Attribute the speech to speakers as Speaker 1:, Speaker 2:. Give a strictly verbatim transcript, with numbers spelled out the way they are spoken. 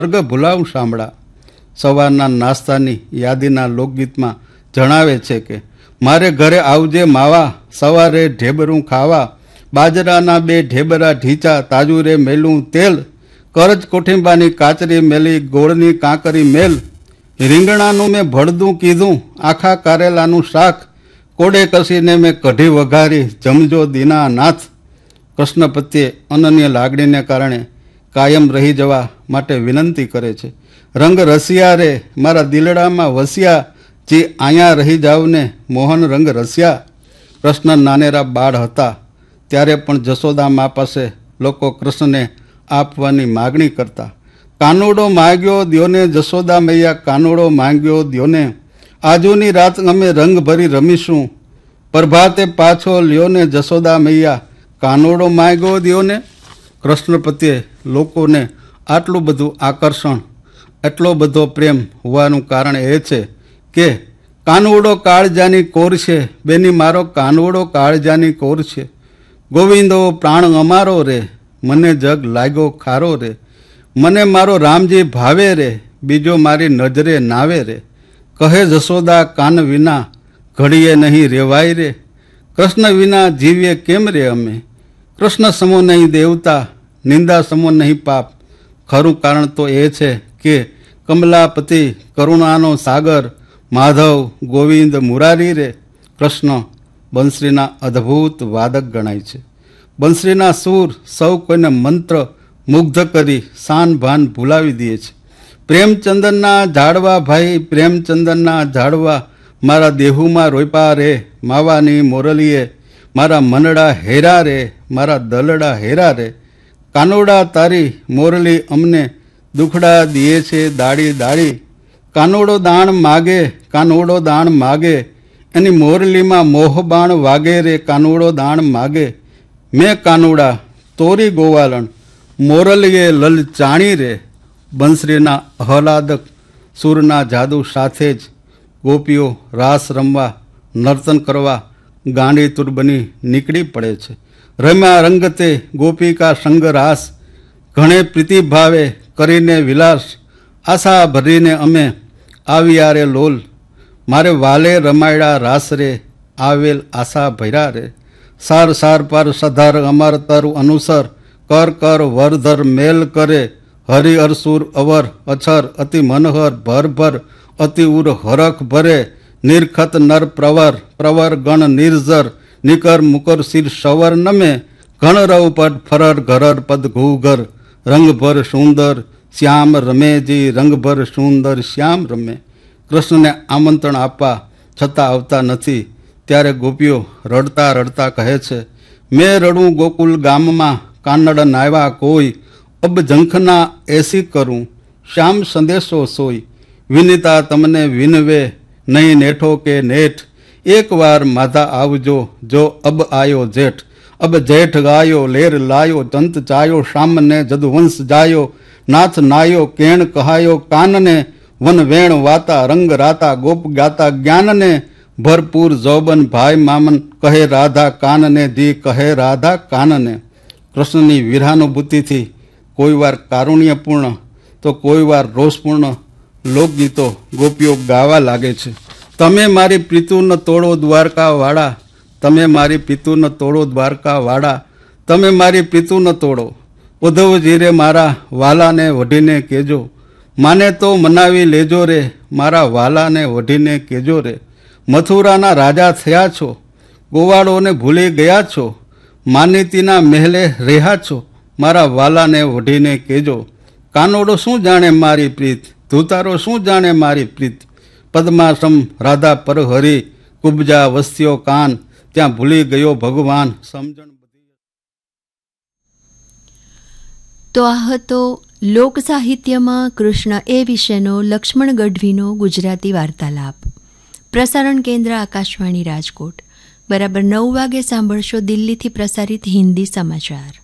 Speaker 1: વર્ગ ભૂલાવું સાંભળા. સવારના નાસ્તાની યાદીના લોકગીતમાં જણાવે છે કે મારે ઘરે આવજે માવા, સવારે ઢેબરું ખાવા, બાજરાના બે ઢેબરા ઢીચા, તાજુરે મેલું તેલ, કરજ કોઠીંબાની કાચરી મેલી, ગોળની કાંકરી મેલ, રીંગણાનું મેં ભળદું કીધું, આખા કારેલાનું શાક, કોડે કસીને મેં કઢી વઘારી, જમજો દીનાનાથ. કૃષ્ણ પ્રત્યે અનન્ય લાગણીને કારણે કાયમ રહી જવા માટે વિનંતી કરે છે. રંગ રસિયા રે મારા દિલડામાં વસ્યા, જે અહીંયા રહી જાવને મોહન રંગ રસ્યા. કૃષ્ણ નાનેરા બાળ હતા ત્યારે પણ જશોદા મા પાસે લોકો કૃષ્ણને આપવાની માગણી કરતા. કાનુડો માંગ્યો દ્યોને જશોદા મૈયા, કાનુડો માંગ્યો દ્યોને, આજુની રાત અમે રંગ ભરી રમીશું, પ્રભાતે પાછો લ્યોને જશોદા મૈયા, કાનુડો માંગ્યો દ્યોને. કૃષ્ણ પ્રત્યે લોકોને આટલું બધું આકર્ષણ, એટલો બધો પ્રેમ હોવાનું કારણ એ છે કે કાનુડો કાળજાની કોર છે, બેની મારો કાનુડો કાળજાની કોર છે. ગોવિંદો પ્રાણ અમારો રે, મને જગ લાગ્યો ખારો રે, મને મારો રામજી ભાવે રે, બીજો મારી નજરે નાવે રે. કહે જશોદા કાન વિના ઘડીએ નહીં રેવાય રે, કૃષ્ણ વિના જીવીએ કેમ રે અમે. કૃષ્ણ સમો નહીં દેવતા, નિંદા સમો નહીં પાપ. ખરું કારણ તો એ છે કે કમલાપતિ કરુણાનો સાગર, માધવ ગોવિંદ મુરારી રે. કૃષ્ણ બંસરીના અદ્ભુત વાદક ગણાય છે. બંસરીના સૂર સૌ કોઈને મંત્ર મુગ્ધ કરી શાન ભાન ભૂલાવી દે છે. પ્રેમચંદનના ઝાડવા ભાઈ, પ્રેમચંદનના ઝાડવા, મારા દેહુમાં રોયપા રે, માવાની મોરલીએ મારા મનડા હેરા રે, મારા દલડા હેરા રે. કાનોડા તારી મોરલી અમને દુખડા દિયે છે દાડી દાડી. કાનોડો દાણ માગે, કાનોડો દાણ માગે, એની મોરલીમાં મોહબાણ વાગે રે, કાનોડો દાણ માગે. મેં કાનુડા તોરી ગોવાલણ, મોરલીએ લલચાણી રે. બંસરીના આહલાદક સૂરના જાદુ સાથે જ ગોપીઓ રાસ રમવા, નર્તન કરવા ગાંડી તુર બની નીકળી પડે છે. રમ્યા રંગતે ગોપિકા સંગ રાસ, ઘણે પ્રીતિભાવે કરીને વિલાસ, આશા ભરીને અમે આવ્યા રે લોલ, મારે વાલે રમાયડા રાસ રે, આવેલ આશા ભર્યા રે. સાર સાર પર સધર અમર તરુ અનુસર, કર કર વરધર મેલ કરે, હરિ અરસુર અવર અછર, અતિ મનહર ભર ભર, અતિ ઉર હરખ ભરે, નિરખત નર પ્રવર, પ્રવર ગણ નિર્જર, નિકર મુકર શિર સવર નમે, ઘણ રવ પદ ફરર ઘરર પદ ઘુઘર, રંગભર સુંદર શ્યામ રમેજી, રંગભર સુંદર શ્યામ રમે. કૃષ્ણને આમંત્રણ આપવા છતાં આવતા નથી ત્યારે ગોપીઓ રડતા રડતા કહે છે, મેં રડું ગોકુલ ગામમાં, કાનડ નાવ્યા કોઈ, અબ ઝંખના એસી કરું, શ્યામ સંદેશો સોઈ. વિનિતા તમને વિનવે નહીં નેઠો કે નેઠ, એક વાર માધા આવજો જો અબ આયો જેઠ. અબ જેઠ ગાયો લેર લાયો, ચંત ચાયો શામને જદુવંશ જાયો, નાથ નાયો કેણ કહાયો કાનને, વન વેણ વાતા રંગ રાતા ગોપ ગાતા જ્ઞાનને, ભરપૂર જોબન ભાઈ મામન કહે રાધા કાનને, ધી કહે રાધા કાનને. કૃષ્ણની વિરહાનુભૂતિથી કોઈ વાર કારુણ્યપૂર્ણ તો કોઈ વાર રોષપૂર્ણ લોકગીતો ગોપીઓ ગાવા લાગે છે. તમે મારી પિતુન તોડો દ્વારકા વાળા, તમે મારી પિતુન તોડો દ્વારકા વાળા, તમે મારી પિતુન તોડો. ઉદ્ધવજીરે મારા વાલાને વઢીને કેજો, માને તો મનાવી લેજો રે, મારા વાલાને વઢીને કેજો રે. મથુરાના રાજા થયા છો, ગોવાળોને ભૂલી ગયા છો, માનીતીના મહેલે રહ્યા છો, મારા વાલાને વઢીને કેજો. કાનોડો શું જાણે મારી પ્રીત, ધૂતારો શું જાણે મારી પ્રીત. પદ્માસમ રાધા પર હરી, કુબજા વસ્યો કાન, ત્યાં ભૂલી ગયો ભગવાન સમજણ.
Speaker 2: તો આ હતો લોક સાહિત્યમાં કૃષ્ણ એ વિશેનો લક્ષ્મણ ગઢવીનો ગુજરાતી વાર્તાલાપ. પ્રસારણ કેન્દ્ર આકાશવાણી રાજકોટ. બરાબર નવ વાગે સાંભળશો દિલ્હીથી પ્રસારિત હિન્દી સમાચાર.